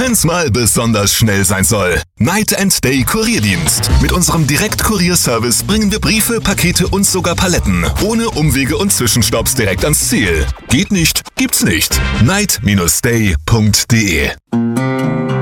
wenn's mal besonders schnell sein soll. Night & Day Kurierdienst. Mit unserem Direkt-Kurierservice bringen wir Briefe, Pakete und sogar Paletten ohne Umwege und Zwischenstopps direkt ans Ziel. Geht nicht, gibt's nicht. night-day.de